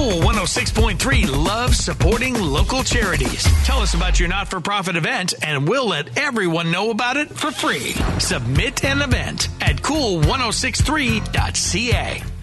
Cool 106.3 loves supporting local charities. Tell us about your not-for-profit event, and we'll let everyone know about it for free. Submit an event at cool1063.ca.